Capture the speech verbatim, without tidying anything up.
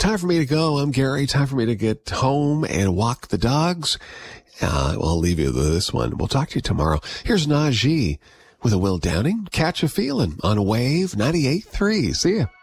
time for me to go. I'm Gary. Time for me to get home and walk the dogs. Uh, I'll leave you with this one. We'll talk to you tomorrow. Here's Najee with a Will Downing. Catch a Feeling on Wave ninety-eight point three. See ya.